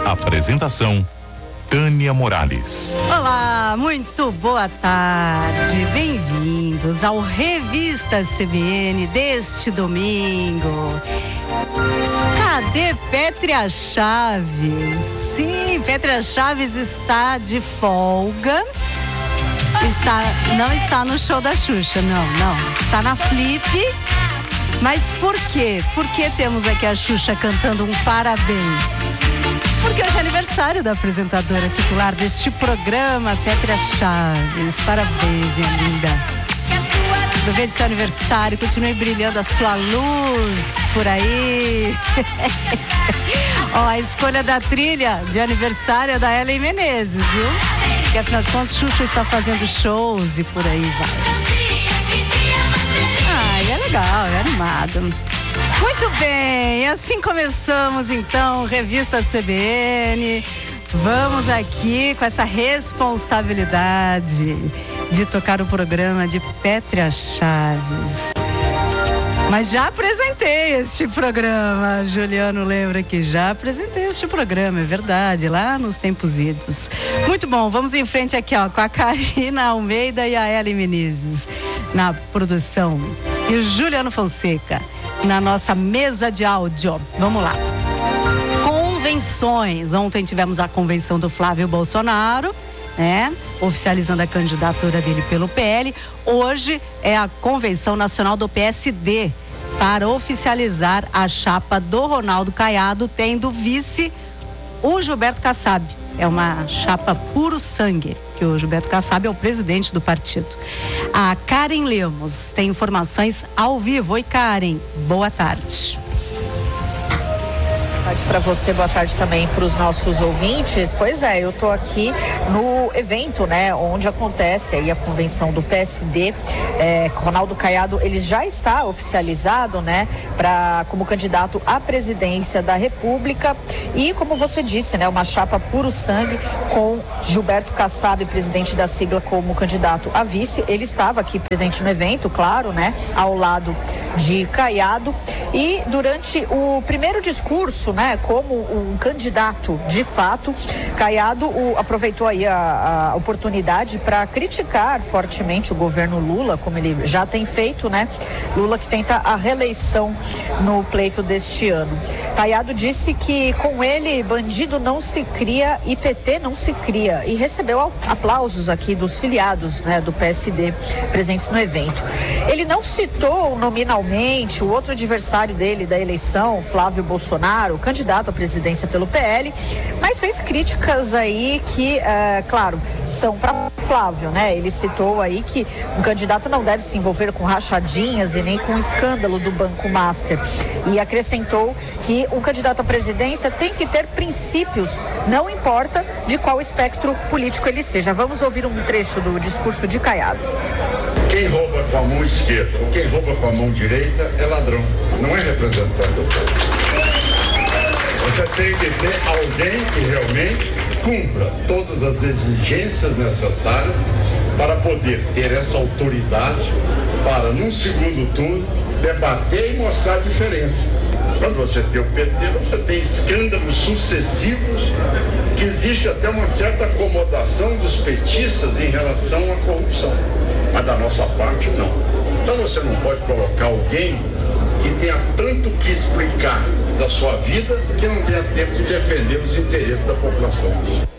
Apresentação: Tânia Morales. Olá, muito boa tarde. Bem-vindos ao Revista CBN deste domingo. Cadê Pétria Chaves? Sim, Pétria Chaves está de folga. Não está no show da Xuxa, não. Está na Flip. Mas por quê? Por que temos aqui a Xuxa cantando um parabéns? Porque hoje é aniversário da apresentadora titular deste programa, Pétria Chaves. Parabéns, minha linda. Aproveite seu aniversário, continue brilhando a sua luz por aí. Ó, a escolha da trilha de aniversário é da Ellen Menezes, viu? Porque afinal de contas, Xuxa está fazendo shows e por aí vai. É legal, é animado. Muito bem, assim começamos então Revista CBN. Vamos aqui com essa responsabilidade de tocar o programa de Pétria Chaves. Mas já apresentei este programa, Juliano lembra que já apresentei este programa, é verdade, lá nos tempos idos. Muito bom, vamos em frente aqui ó, com a Karina Almeida e a Ellen Menezes na produção. E o Juliano Fonseca na nossa mesa de áudio. Vamos lá. Convenções. Ontem tivemos a convenção do Flávio Bolsonaro, né? Oficializando a candidatura dele pelo PL. Hoje é a convenção nacional do PSD para oficializar a chapa do Ronaldo Caiado, tendo vice o Gilberto Kassab. É uma chapa puro sangue, que o Gilberto Kassab é o presidente do partido. A Karen Lemos tem informações ao vivo. Oi, Karen, boa tarde. Boa tarde para você, boa tarde também para os nossos ouvintes. Pois é, eu estou aqui no evento, né, onde acontece aí a convenção do PSD. Ronaldo Caiado, ele já está oficializado, né, como candidato à presidência da República e, como você disse, né, uma chapa puro sangue com Gilberto Kassab, presidente da sigla, como candidato a vice. Ele estava aqui presente no evento, claro, né, ao lado de Caiado, e durante o primeiro discurso, né, como um candidato de fato, Caiado aproveitou aí a oportunidade para criticar fortemente o governo Lula, como ele já tem feito, né? Lula que tenta a reeleição no pleito deste ano. Caiado disse que com ele bandido não se cria e PT não se cria, e recebeu aplausos aqui dos filiados, né, do PSD presentes no evento. Ele não citou nominalmente o outro adversário dele da eleição, Flávio Bolsonaro, candidato à presidência pelo PL, mas fez críticas aí que, claro, são para Flávio, né? Ele citou aí que um candidato não deve se envolver com rachadinhas e nem com o escândalo do Banco Master, e acrescentou que um candidato à presidência tem que ter princípios, não importa de qual espectro político ele seja. Vamos ouvir um trecho do discurso de Caiado. Quem rouba com a mão esquerda ou quem rouba com a mão direita é ladrão, não é representante do povo. Você tem que ter alguém que realmente cumpra todas as exigências necessárias para poder ter essa autoridade para, num segundo turno, debater e mostrar a diferença. Quando você tem o PT, você tem escândalos sucessivos, que existe até uma certa acomodação dos petistas em relação à corrupção. Mas da nossa parte, não. Então você não pode colocar alguém que tenha tanto que explicar da sua vida que não tenha tempo de defender os interesses da população.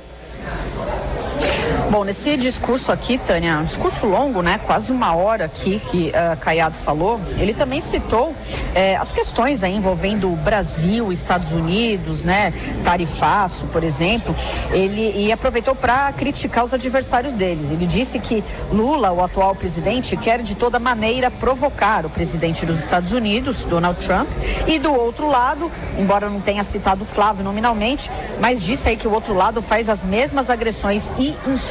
Bom, nesse discurso aqui, Tânia, um discurso longo, né? Quase uma hora aqui que Caiado falou. Ele também citou as questões aí envolvendo o Brasil, Estados Unidos, né? Tarifaço, por exemplo. E aproveitou para criticar os adversários deles. Ele disse que Lula, o atual presidente, quer de toda maneira provocar o presidente dos Estados Unidos, Donald Trump, e do outro lado, embora não tenha citado Flávio nominalmente, mas disse aí que o outro lado faz as mesmas agressões e insultos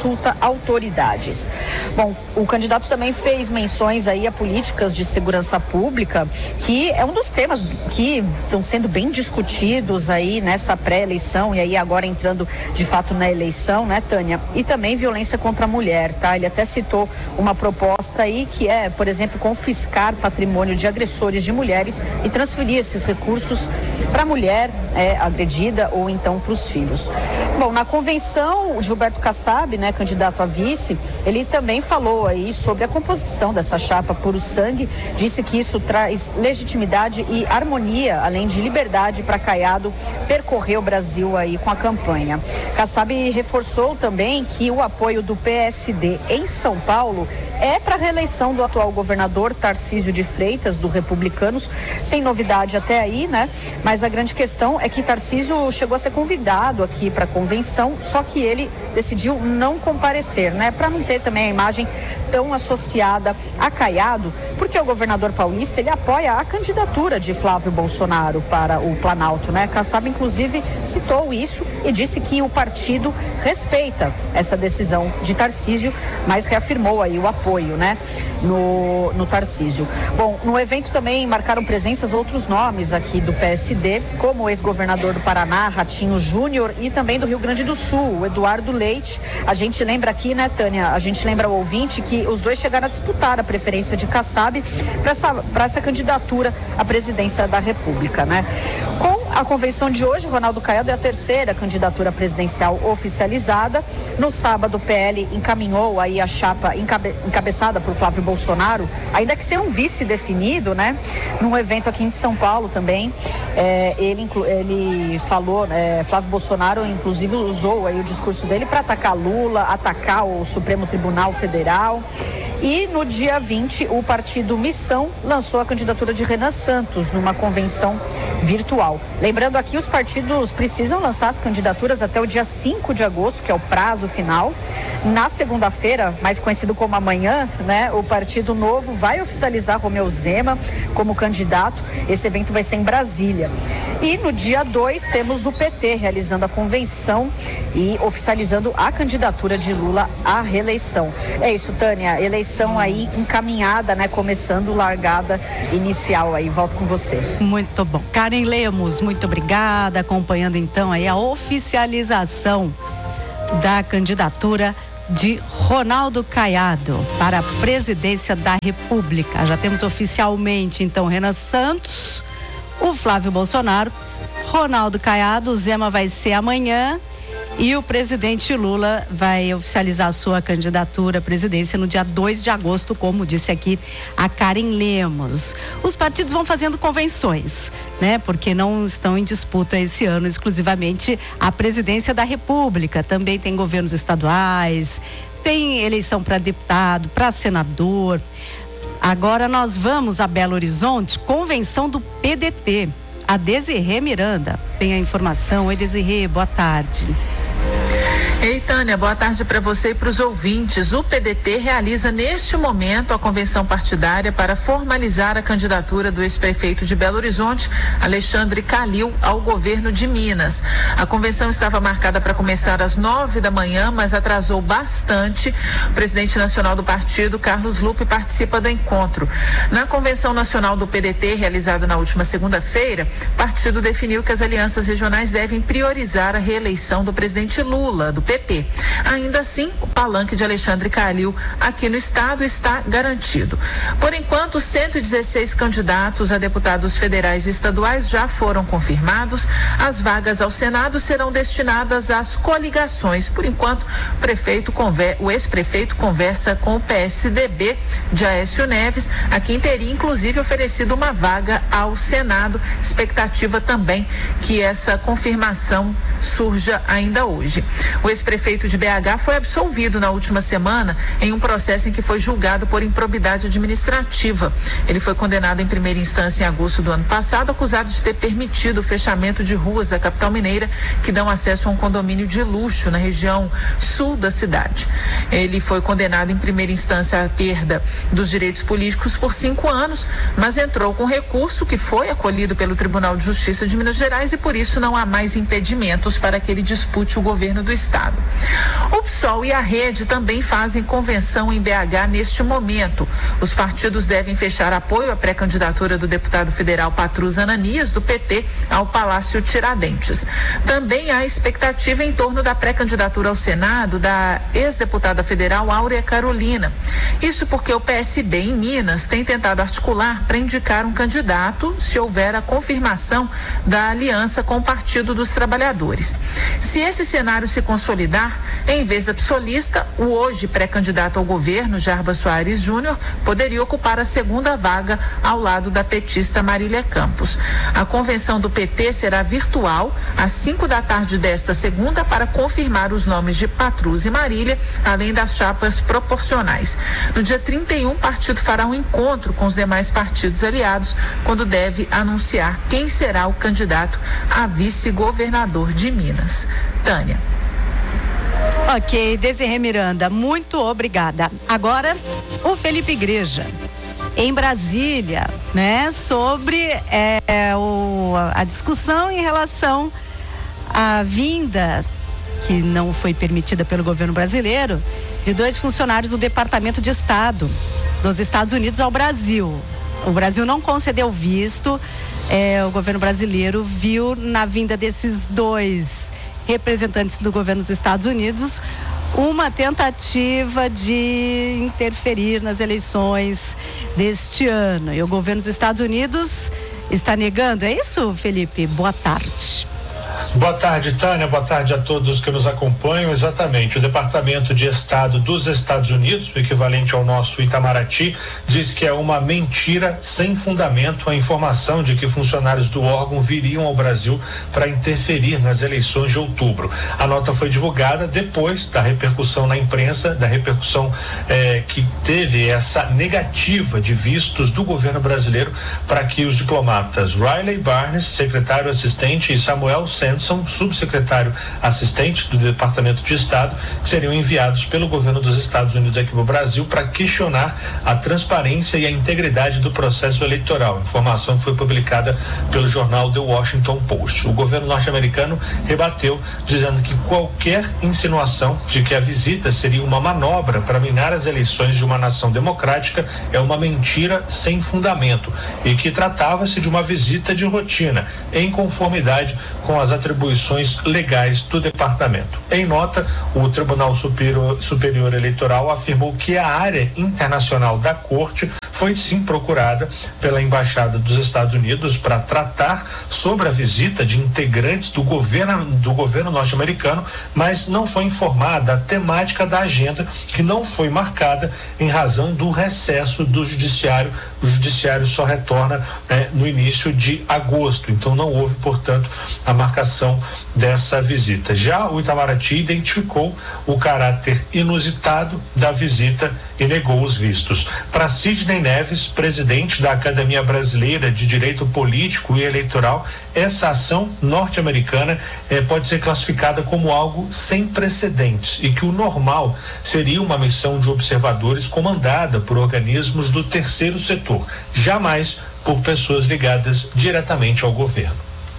consulta autoridades. Bom, o candidato também fez menções aí a políticas de segurança pública, que é um dos temas que estão sendo bem discutidos aí nessa pré-eleição e aí agora entrando de fato na eleição, né, Tânia? E também violência contra a mulher, tá? Ele até citou uma proposta aí que é, por exemplo, confiscar patrimônio de agressores de mulheres e transferir esses recursos para a mulher agredida ou então para os filhos. Bom, na convenção, o Gilberto Kassab, né, candidato a vice, ele também falou aí sobre a composição dessa chapa Puro Sangue, disse que isso traz legitimidade e harmonia, além de liberdade para Caiado percorrer o Brasil aí com a campanha. Kassab reforçou também que o apoio do PSD em São Paulo é para a reeleição do atual governador Tarcísio de Freitas, do Republicanos, sem novidade até aí, né? Mas a grande questão é que Tarcísio chegou a ser convidado aqui para a convenção, só que ele decidiu não comparecer, né? Para não ter também a imagem tão associada a Caiado, porque o governador paulista, ele apoia a candidatura de Flávio Bolsonaro para o Planalto, né? Kassab, inclusive, citou isso e disse que o partido respeita essa decisão de Tarcísio, mas reafirmou aí o apoio, né, no Tarcísio. Bom, no evento também marcaram presenças outros nomes aqui do PSD, como o ex-governador do Paraná, Ratinho Júnior, e também do Rio Grande do Sul, o Eduardo Leite. A gente lembra aqui, né, Tânia, a gente lembra ao ouvinte que os dois chegaram a disputar a preferência de Kassab para essa candidatura à presidência da República, né? Com a convenção de hoje, Ronaldo Caiado é a terceira candidatura presidencial oficializada. No sábado, o PL encaminhou aí a chapa encabeçada por Flávio Bolsonaro, ainda que sem um vice definido, né? Num evento aqui em São Paulo também, ele falou, Flávio Bolsonaro inclusive usou aí o discurso dele para atacar Lula, atacar o Supremo Tribunal Federal. E no dia 20, o partido Missão lançou a candidatura de Renan Santos numa convenção virtual. Lembrando aqui, os partidos precisam lançar as candidaturas até o dia 5 de agosto, que é o prazo final. Na segunda-feira, mais conhecido como amanhã, né, o Partido Novo vai oficializar Romeu Zema como candidato. Esse evento vai ser em Brasília. E no dia 2, temos o PT realizando a convenção e oficializando a candidatura de Lula à reeleição. É isso, Tânia, eleição aí encaminhada, né, começando largada inicial aí. Volto com você. Muito bom. Karen Lemos, muito obrigada, acompanhando então aí a oficialização da candidatura de Ronaldo Caiado para a presidência da República. Já temos oficialmente então Renan Santos, o Flávio Bolsonaro, Ronaldo Caiado, o Zema vai ser amanhã e o presidente Lula vai oficializar a sua candidatura à presidência no dia 2 de agosto, como disse aqui a Karen Lemos. Os partidos vão fazendo convenções, né? Porque não estão em disputa esse ano exclusivamente a presidência da República. Também tem governos estaduais, tem eleição para deputado, para senador. Agora nós vamos a Belo Horizonte, convenção do PDT. A Desirê Miranda tem a informação. Oi, Desirê, boa tarde. Ei, Tânia, boa tarde para você e para os ouvintes. O PDT realiza neste momento a convenção partidária para formalizar a candidatura do ex-prefeito de Belo Horizonte, Alexandre Calil, ao governo de Minas. A convenção estava marcada para começar às 9 da manhã, mas atrasou bastante. O presidente nacional do partido, Carlos Lupe, participa do encontro. Na convenção nacional do PDT, realizada na última segunda-feira, o partido definiu que as alianças regionais devem priorizar a reeleição do presidente Lula, do PT. Ainda assim, o palanque de Alexandre Calil aqui no estado está garantido. Por enquanto, 116 candidatos a deputados federais e estaduais já foram confirmados. As vagas ao Senado serão destinadas às coligações. Por enquanto, o ex-prefeito conversa com o PSDB de Aécio Neves, a quem teria inclusive oferecido uma vaga ao Senado. Expectativa também que essa confirmação surja ainda hoje. O ex-prefeito de BH foi absolvido na última semana em um processo em que foi julgado por improbidade administrativa. Ele foi condenado em primeira instância em agosto do ano passado, acusado de ter permitido o fechamento de ruas da capital mineira que dão acesso a um condomínio de luxo na região sul da cidade. Ele foi condenado em primeira instância à perda dos direitos políticos por 5 anos, mas entrou com recurso que foi acolhido pelo Tribunal de Justiça de Minas Gerais e por isso não há mais impedimentos Campos para que ele dispute o governo do estado. O PSOL e a Rede também fazem convenção em BH neste momento. Os partidos devem fechar apoio à pré-candidatura do deputado federal Patrus Ananias, do PT, ao Palácio Tiradentes. Também há expectativa em torno da pré-candidatura ao Senado da ex-deputada federal Áurea Carolina. Isso porque o PSB em Minas tem tentado articular para indicar um candidato se houver a confirmação da aliança com o Partido dos Trabalhadores. Se esse cenário se consolidar, em vez da psolista, o hoje pré-candidato ao governo, Jarbas Soares Júnior, poderia ocupar a segunda vaga ao lado da petista Marília Campos. A convenção do PT será virtual às 5h desta segunda para confirmar os nomes de Patrus e Marília, além das chapas proporcionais. No dia 31, o partido fará um encontro com os demais partidos aliados, quando deve anunciar quem será o candidato a vice-governador de Minas. Tânia. Ok, Desirê Miranda, muito obrigada. Agora, o Felipe Igreja, em Brasília, né, sobre a discussão em relação à vinda, que não foi permitida pelo governo brasileiro, de 2 funcionários do Departamento de Estado dos Estados Unidos ao Brasil. O Brasil não concedeu visto, o governo brasileiro viu na vinda desses 2 representantes do governo dos Estados Unidos uma tentativa de interferir nas eleições deste ano. E o governo dos Estados Unidos está negando. É isso, Felipe? Boa tarde. Boa tarde, Tânia. Boa tarde a todos que nos acompanham. Exatamente, o Departamento de Estado dos Estados Unidos, o equivalente ao nosso Itamaraty, diz que é uma mentira sem fundamento a informação de que funcionários do órgão viriam ao Brasil para interferir nas eleições de outubro. A nota foi divulgada depois da repercussão na imprensa, da repercussão que teve essa negativa de vistos do governo brasileiro para que os diplomatas Riley Barnes, secretário assistente, e Samuel Sanson, subsecretário assistente do Departamento de Estado, que seriam enviados pelo governo dos Estados Unidos aqui para o Brasil para questionar a transparência e a integridade do processo eleitoral. Informação que foi publicada pelo jornal The Washington Post. O governo norte-americano rebateu, dizendo que qualquer insinuação de que a visita seria uma manobra para minar as eleições de uma nação democrática é uma mentira sem fundamento e que tratava-se de uma visita de rotina, em conformidade com as atribuições legais do departamento. Em nota, o Tribunal Superior Eleitoral afirmou que a área internacional da Corte foi sim procurada pela Embaixada dos Estados Unidos para tratar sobre a visita de integrantes do governo norte-americano, mas não foi informada a temática da agenda, que não foi marcada em razão do recesso do judiciário. O judiciário só retorna no início de agosto, então não houve, portanto, a marcação dessa visita. Já o Itamaraty identificou o caráter inusitado da visita e negou os vistos. Para Sidney Neves, presidente da Academia Brasileira de Direito Político e Eleitoral, essa ação norte-americana pode ser classificada como algo sem precedentes e que o normal seria uma missão de observadores comandada por organismos do terceiro setor, jamais por pessoas ligadas diretamente ao governo.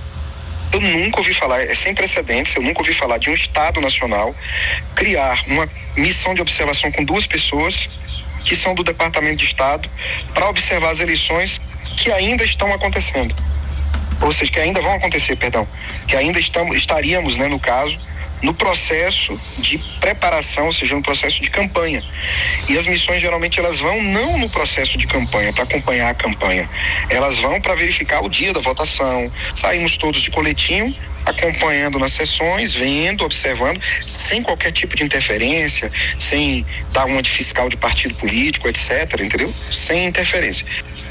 Eu nunca ouvi falar, é sem precedentes, eu nunca ouvi falar de um Estado Nacional criar uma missão de observação com 2 pessoas que são do Departamento de Estado para observar as eleições que ainda estão acontecendo. Ou seja, que ainda vão acontecer, que ainda estaríamos, no caso, no processo de preparação, ou seja, no processo de campanha. E as missões geralmente elas vão não no processo de campanha, para acompanhar a campanha. Elas vão para verificar o dia da votação. Saímos todos de coletinho, acompanhando nas sessões, vendo, observando, sem qualquer tipo de interferência, sem dar uma de fiscal de partido político, etc., entendeu? Sem interferência.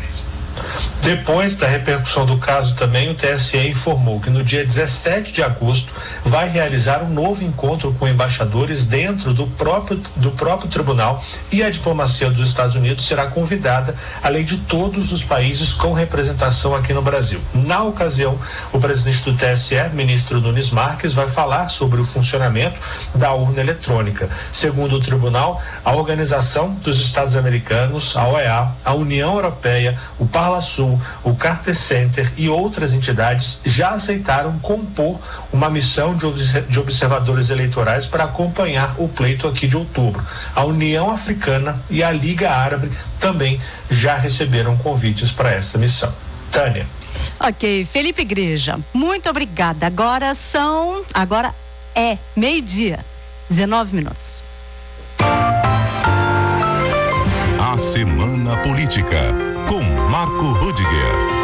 Depois da repercussão do caso também, o TSE informou que no dia 17 de agosto vai realizar um novo encontro com embaixadores dentro do próprio tribunal, e a diplomacia dos Estados Unidos será convidada, além de todos os países com representação aqui no Brasil. Na ocasião, o presidente do TSE, ministro Nunes Marques, vai falar sobre o funcionamento da urna eletrônica. Segundo o tribunal, a Organização dos Estados Americanos, a OEA, a União Europeia, o Parla Sul, Sul, o Carter Center e outras entidades já aceitaram compor uma missão de observadores eleitorais para acompanhar o pleito aqui de outubro. A União Africana e a Liga Árabe também já receberam convites para essa missão. Tânia. Ok, Felipe Igreja, muito obrigada. Agora é meio-dia, 19 minutos. A Semana Política, com Marco Rudiger.